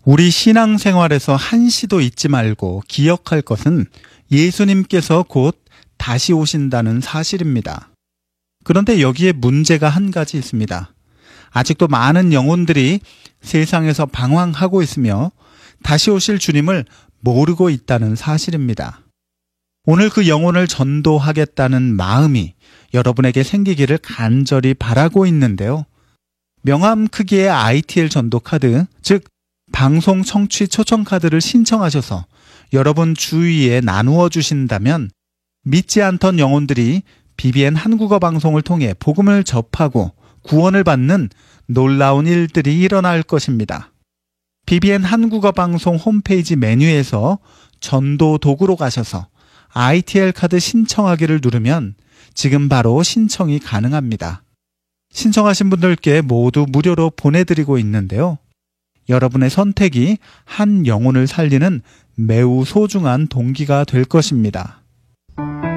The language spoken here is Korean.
우리 신앙생활에서 한시도 잊지 말고 기억할 것은 예수님께서 곧 다시 오신다는 사실입니다. 그런데 여기에 문제가 한 가지 있습니다. 아직도 많은 영혼들이 세상에서 방황하고 있으며 다시 오실 주님을 모르고 있다는 사실입니다. 오늘 그 영혼을 전도하겠다는 마음이 여러분에게 생기기를 간절히 바라고 있는데요. 명함 크기의 ITL 전도 카드, 즉 방송 청취 초청 카드를 신청하셔서 여러분 주위에 나누어 주신다면 믿지 않던 영혼들이 BBN 한국어 방송을 통해 복음을 접하고 구원을 받는 놀라운 일들이 일어날 것입니다. BBN 한국어 방송 홈페이지 메뉴에서 전도 도구로 가셔서 ITL 카드 신청하기를 누르면 지금 바로 신청이 가능합니다. 신청하신 분들께 모두 무료로 보내드리고 있는데요. 여러분의 선택이 한 영혼을 살리는 매우 소중한 동기가 될 것입니다.